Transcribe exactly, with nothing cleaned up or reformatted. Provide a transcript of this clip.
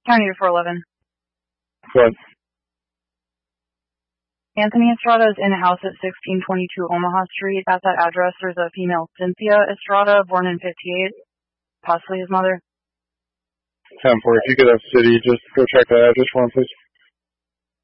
County to four eleven. What? Anthony Estrada is in a house at sixteen twenty-two Omaha Street. At that address, there's a female, Cynthia Estrada, born in fifty-eight, possibly his mother. ten four, if you could have city, just go check that address for him, please.